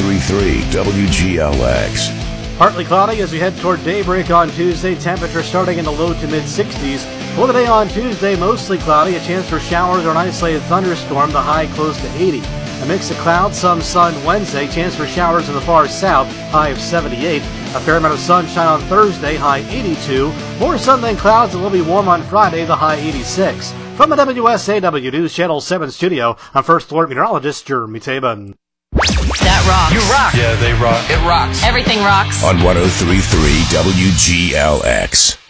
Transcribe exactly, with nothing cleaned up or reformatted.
three point three W G L X. Partly cloudy as we head toward daybreak on Tuesday. Temperature starting in the low to mid-sixties. For the day on Tuesday, mostly cloudy. A chance for showers or an isolated thunderstorm. The high close to eighty. A mix of clouds, some sun Wednesday. Chance for showers in the far south. High of seventy-eight. A fair amount of sunshine on Thursday. High eighty-two. More sun than clouds. It will be warm on Friday. The high eighty-six. From the W S A W News Channel seven studio, I'm First Alert Meteorologist Jeremy Tabin. That rocks. You rock. Yeah, they rock. It rocks. Everything rocks. On one oh three point three W G L X.